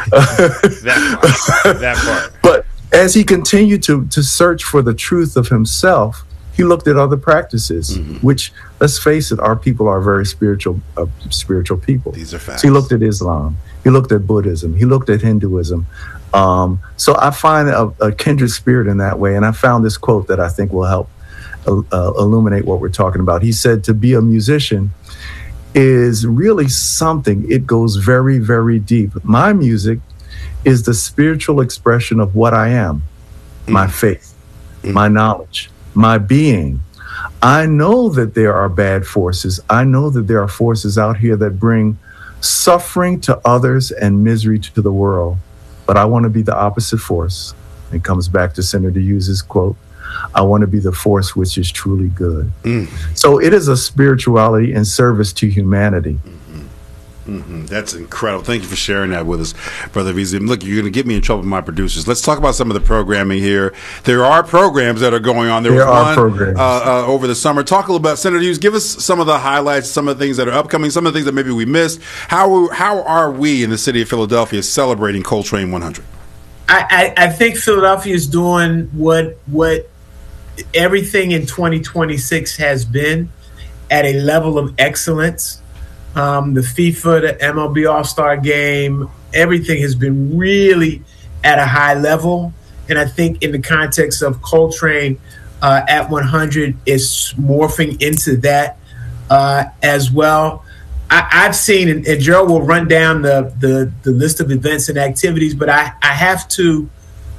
that part. That part. But as he continued to to search for the truth of himself, he looked at other practices, mm-hmm. which, let's face it, our people are very spiritual, uh, spiritual people. These are facts. So he looked at Islam. He looked at Buddhism. He looked at Hinduism. Um, so I find a, a kindred spirit in that way. And I found this quote that I think will help uh, uh, illuminate what we're talking about. He said, to be a musician is really something. It goes very, very deep. My music is the spiritual expression of what I am, mm. my faith, mm. my knowledge, my being. I know that there are bad forces. I know that there are forces out here that bring suffering to others and misery to the world. But I want to be the opposite force. It comes back to Senator Hughes's quote, I want to be the force which is truly good. Mm. So it is a spirituality in service to humanity. Mm-hmm. That's incredible. Thank you for sharing that with us, Brother Veasley. Look, you're going to get me in trouble with my producers. Let's talk about some of the programming here. There are programs that are going on. There, there was are one programs. Uh, uh, over the summer. Talk a little about, Senator Hughes, give us some of the highlights, some of the things that are upcoming, some of the things that maybe we missed. How, how are we in the city of Philadelphia celebrating Coltrane one hundred? I, I, I think Philadelphia is doing what what everything in twenty twenty-six has been at a level of excellence. Um, the FIFA, the M L B All-Star Game, everything has been really at a high level. And I think in the context of Coltrane uh, at one hundred, it's morphing into that uh, as well. I, I've seen, and, and Gerald will run down the, the, the list of events and activities, but I, I have to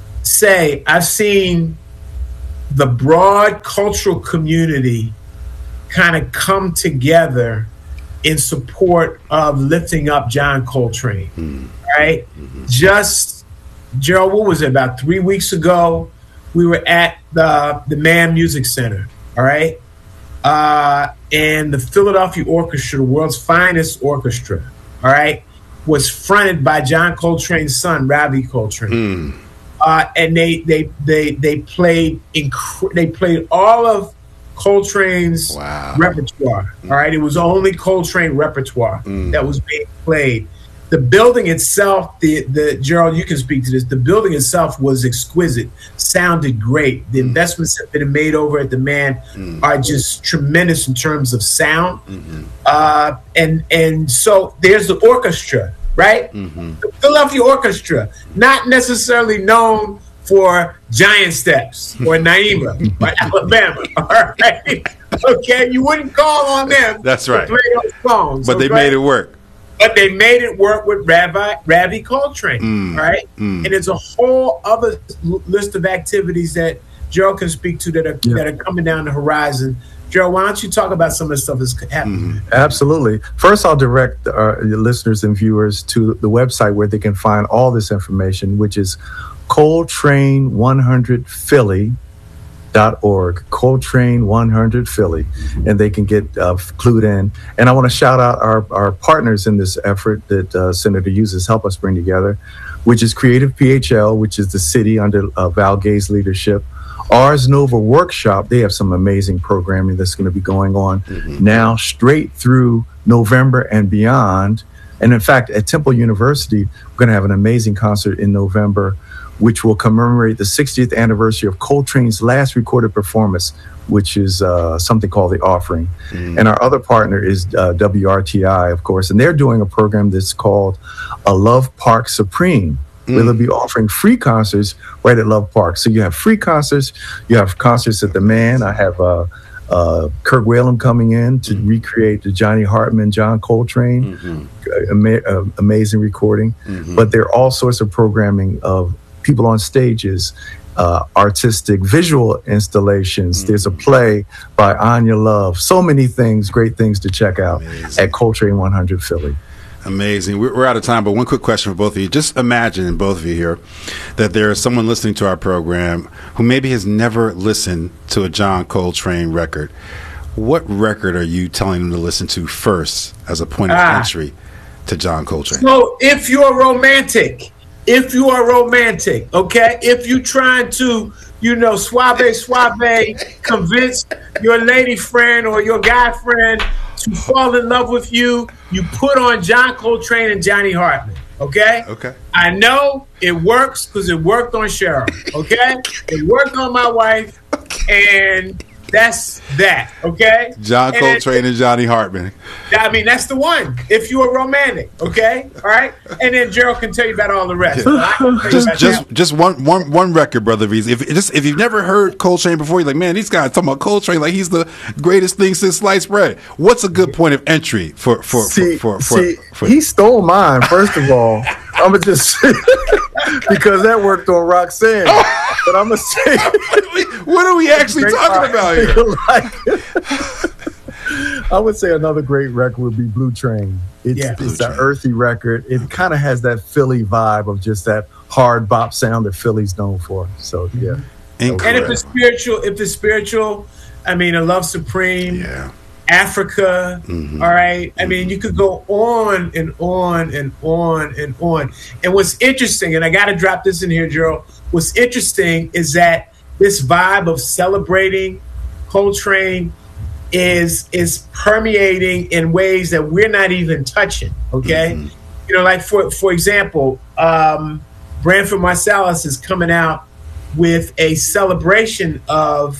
say I've seen the broad cultural community kind of come together in support of lifting up John Coltrane, mm. right? Mm-hmm. Just, Gerald, what was it, about three weeks ago, we were at the, the Mann Music Center, all right? Uh, and the Philadelphia Orchestra, the world's finest orchestra, all right, was fronted by John Coltrane's son, Ravi Coltrane. Mm. Uh, and they they they they played inc- they played all of Coltrane's wow. repertoire. Mm. All right, it was only Coltrane repertoire mm. that was being played. The building itself, the the Gerald, you can speak to this. The building itself was exquisite, sounded great. The mm. investments that have been made over at the Mann mm. are just tremendous in terms of sound. Mm-hmm. Uh, and and so there's the orchestra, right? Mm-hmm. The Philadelphia Orchestra, not necessarily known for Giant Steps or Naima or Alabama. All right, okay, you wouldn't call on them. That's right. To play those songs, but okay? they made it work. But they made it work with Rabbi, Ravi Coltrane, mm, right? Mm. And it's a whole other list of activities that Gerald can speak to that are yeah. that are coming down the horizon. Gerald, why don't you talk about some of the stuff that's happening? Mm, absolutely. First, I'll direct our listeners and viewers to the website where they can find all this information, which is Coltrane one hundred Philly dot org, Coltrane one hundred Philly, and they can get uh, clued in. And I want to shout out our, our partners in this effort that uh, Senator Hughes has helped us bring together, which is Creative P H L, which is the city under uh, Val Gay's leadership. Ars Nova Workshop, they have some amazing programming that's going to be going on mm-hmm. now straight through November and beyond. And in fact, at Temple University, we're going to have an amazing concert in November, which will commemorate the sixtieth anniversary of Coltrane's last recorded performance, which is uh, something called The Offering. Mm. And our other partner is uh, W R T I, of course, and they're doing a program that's called A Love Park Supreme, mm. where they'll be offering free concerts right at Love Park. So you have free concerts, you have concerts at the Mann. I have uh, uh, Kirk Whalum coming in to mm. recreate the Johnny Hartman, John Coltrane, mm-hmm. ama- uh, amazing recording. Mm-hmm. But there are all sorts of programming of people on stages, uh, artistic visual installations. Mm-hmm. There's a play by Anya Love. So many things, great things to check out Amazing. At Coltrane one hundred Philly. Amazing. We're out of time, but one quick question for both of you. Just imagine, both of you here, that there is someone listening to our program who maybe has never listened to a John Coltrane record. What record are you telling them to listen to first as a point of ah. entry to John Coltrane? So if you're romantic, If you are romantic, okay, if you're trying to, you know, suave, suave, convince your lady friend or your guy friend to fall in love with you, you put on John Coltrane and Johnny Hartman, okay? Okay. I know it works because it worked on Cheryl, okay? It worked on my wife, and that's that, okay? John and Coltrane then, and Johnny Hartman. I mean, that's the one. If you are romantic, okay, all right. And then Gerald can tell you about all the rest. Yeah. Just, just, just one, one, one record, brother V's. If just if you've never heard Coltrane before, you're like, man, these guys talking about Coltrane like he's the greatest thing since sliced bread. What's a good point of entry for for see, for, for, see, for, for he stole mine. First of all, I'm gonna just because that worked on Roxanne. But I'm gonna say, what are we actually talking about here? Like, I would say another great record would be Blue Train. It's, yeah, it's an earthy record. It kind of has that Philly vibe of just that hard bop sound that Philly's known for. So yeah. And if the spiritual, if the spiritual, I mean, A Love Supreme, yeah. Africa, mm-hmm. all right. I mean, you could go on and on and on and on. And what's interesting, and I got to drop this in here, Gerald. What's interesting is that this vibe of celebrating Coltrane is is permeating in ways that we're not even touching. Okay, mm-hmm. you know, like for for example, um, Branford Marsalis is coming out with a celebration of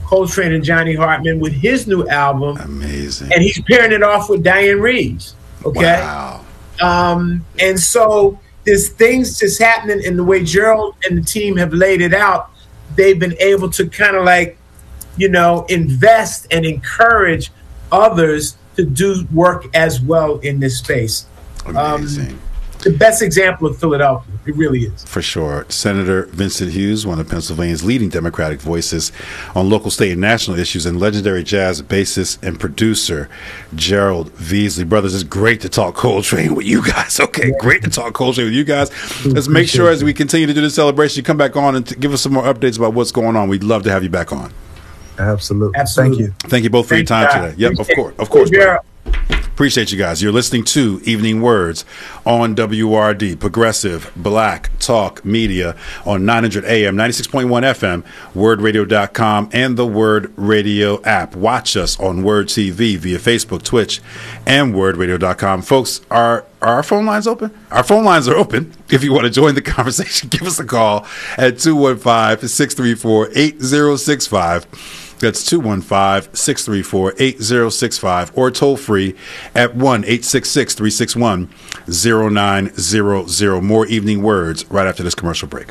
Coltrane and Johnny Hartman with his new album. Amazing. And he's pairing it off with Diane Reeves. Okay. Wow. Um, and so there's things just happening in the way Gerald and the team have laid it out. They've been able to kind of like, you know, invest and encourage others to do work as well in this space. Amazing. Um, the best example of Philadelphia. It really is. For sure. Senator Vincent Hughes, one of Pennsylvania's leading Democratic voices on local, state, and national issues, and legendary jazz bassist and producer Gerald Veasley. Brothers, it's great to talk Coltrane with you guys. Okay, great to talk Coltrane with you guys. Let's make sure as we continue to do this celebration, you come back on and t- give us some more updates about what's going on. We'd love to have you back on. Absolutely. Absolutely. Thank you. Thank you both for Thank your time you. today. Yep, of course. Of course. Brother. Appreciate you guys. You're listening to Evening Words on W R D, Progressive Black Talk Media on nine hundred A M, ninety-six point one F M, word radio dot com, and the Word Radio app. Watch us on Word T V via Facebook, Twitch, and word radio dot com. Folks, are, are our phone lines open? Our phone lines are open. If you want to join the conversation, give us a call at two one five, six three four, eight zero six five. That's two one five, six three four, eight zero six five, or toll free at one eight six six, three six one, zero nine zero zero. More Evening Words right after this commercial break.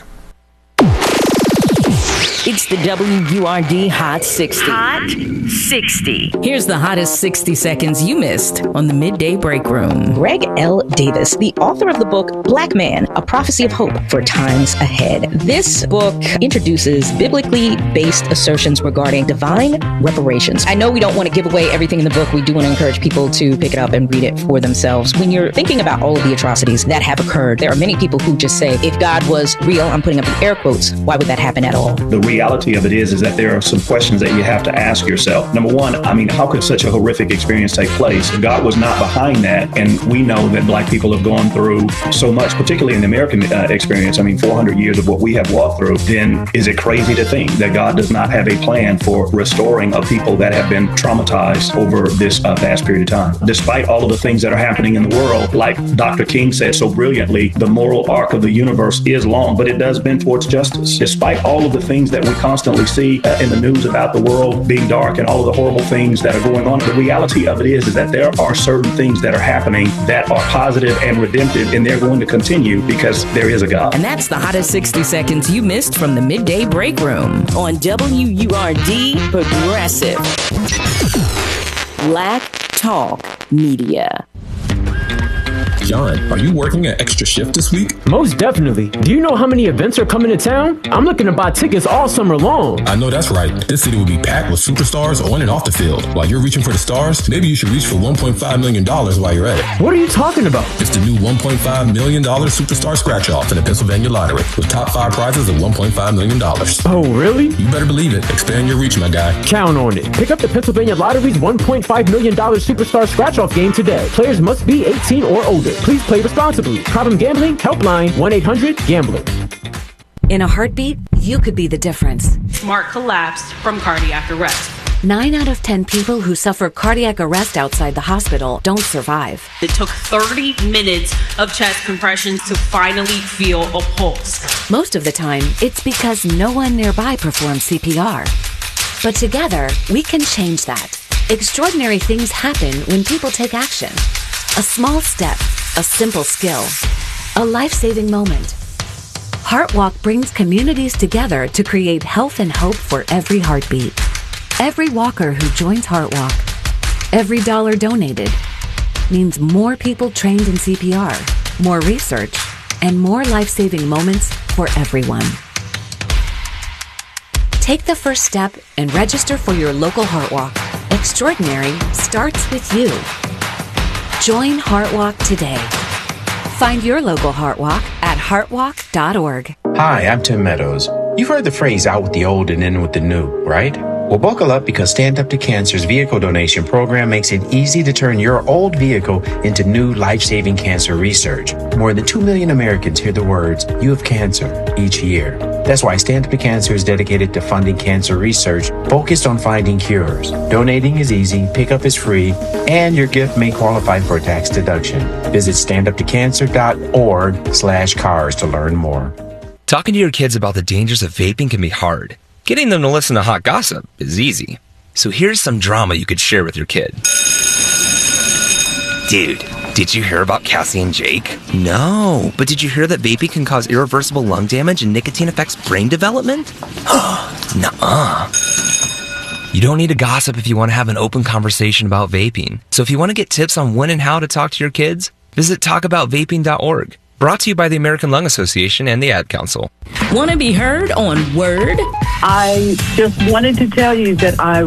It's the W U R D Hot sixty. Hot sixty. Here's the hottest sixty seconds you missed on the Midday Break Room. Greg L. Davis, the author of the book Black Man, A Prophecy of Hope for Times Ahead. This book introduces biblically based assertions regarding divine reparations. I know we don't want to give away everything in the book. We do want to encourage people to pick it up and read it for themselves. When you're thinking about all of the atrocities that have occurred, there are many people who just say, if God was real, I'm putting up the air quotes, why would that happen at all? The reality of it is, is that there are some questions that you have to ask yourself. Number one, I mean, how could such a horrific experience take place? God was not behind that. And we know that Black people have gone through so much, particularly in the American uh, experience. I mean, four hundred years of what we have walked through. Then is it crazy to think that God does not have a plan for restoring a people that have been traumatized over this uh, past period of time? Despite all of the things that are happening in the world, like Doctor King said so brilliantly, the moral arc of the universe is long, but it does bend towards justice. Despite all of the things that we constantly see uh, in the news about the world being dark and all of the horrible things that are going on, the reality of it is, is that there are certain things that are happening that are positive and redemptive, and they're going to continue because there is a God. And that's the hottest sixty seconds you missed from the Midday Break Room on W U R D Progressive Black Talk Media. John, are you working an extra shift this week? Most definitely. Do you know how many events are coming to town? I'm looking to buy tickets all summer long. I know that's right. This city will be packed with superstars on and off the field. While you're reaching for the stars, maybe you should reach for one point five million dollars while you're at it. What are you talking about? It's the new one point five million dollars Superstar Scratch-Off in the Pennsylvania Lottery with top five prizes of one point five million dollars. Oh, really? You better believe it. Expand your reach, my guy. Count on it. Pick up the Pennsylvania Lottery's one point five million dollars Superstar Scratch-Off game today. Players must be eighteen or older. Please play responsibly. Problem gambling? Helpline one eight hundred gambler. In a heartbeat, you could be the difference. Mark collapsed from cardiac arrest. Nine out of ten people who suffer cardiac arrest outside the hospital don't survive. It took thirty minutes of chest compressions to finally feel a pulse. Most of the time, it's because no one nearby performs C P R. But together, we can change that. Extraordinary things happen when people take action. A small step, a simple skill, a life-saving moment. HeartWalk brings communities together to create health and hope for every heartbeat. Every walker who joins HeartWalk, every dollar donated, means more people trained in C P R, more research, and more life-saving moments for everyone. Take the first step and register for your local HeartWalk. Extraordinary starts with you. Join HeartWalk today. Find your local HeartWalk at heartwalk dot org. Hi, I'm Tim Meadows. You've heard the phrase out with the old and in with the new, right? Well, buckle up because Stand Up to Cancer's vehicle donation program makes it easy to turn your old vehicle into new life-saving cancer research. More than two million Americans hear the words, "You have cancer," each year. That's why Stand Up to Cancer is dedicated to funding cancer research focused on finding cures. Donating is easy, pickup is free, and your gift may qualify for a tax deduction. Visit stand up to cancer dot org slash cars to learn more. Talking to your kids about the dangers of vaping can be hard. Getting them to listen to hot gossip is easy. So here's some drama you could share with your kid. Dude, did you hear about Cassie and Jake? No, but did you hear that vaping can cause irreversible lung damage and nicotine affects brain development? Nuh-uh. You don't need to gossip if you want to have an open conversation about vaping. So if you want to get tips on when and how to talk to your kids, visit talk about vaping dot org. Brought to you by the American Lung Association and the Ad Council. Want to be heard on Word? I just wanted to tell you that I